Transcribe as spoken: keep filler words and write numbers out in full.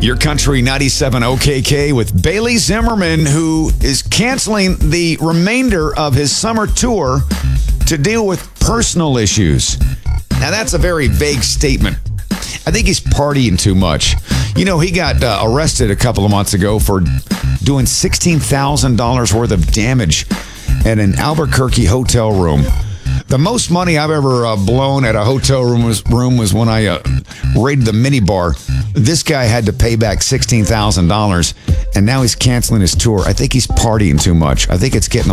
Your Country ninety-seven O K K with Bailey Zimmerman, who is canceling the remainder of his summer tour to deal with personal issues. Now, that's a very vague statement. I think he's partying too much. You know, he got uh, arrested a couple of months ago for doing sixteen thousand dollars worth of damage at an Albuquerque hotel room. The most money I've ever uh, blown at a hotel room was, room was when I uh, raided the minibar. This guy had to pay back sixteen thousand dollars, and now he's canceling his tour. I think he's partying too much. I think it's getting